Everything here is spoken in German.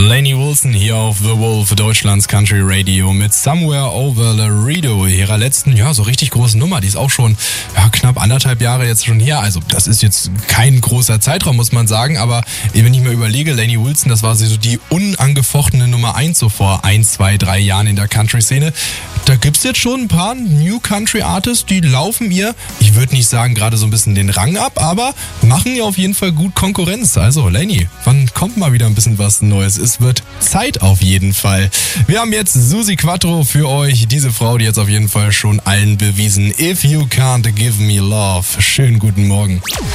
Lainey Wilson hier auf The Wolf, Deutschlands Country Radio mit Somewhere Over Laredo, ihrer letzten, so richtig großen Nummer. Die ist auch schon knapp 1,5 Jahre jetzt schon her. Also das ist jetzt kein großer Zeitraum, muss man sagen. Aber wenn ich mir überlege, Lainey Wilson, das war so die unangefochtene Nummer 1 so vor 1, 2, 3 Jahren in der Country-Szene. Da gibt's jetzt schon ein paar New Country Artists, die laufen ihr, ich würde nicht sagen gerade so ein bisschen den Rang ab, aber machen ihr auf jeden Fall gut Konkurrenz. Also Lainey, wann kommt mal wieder ein bisschen was Neues? Es wird Zeit auf jeden Fall. Wir haben jetzt Suzi Quatro für euch, diese Frau, die jetzt auf jeden Fall schon allen bewiesen. If You Can't Give Me Love. Schönen guten Morgen.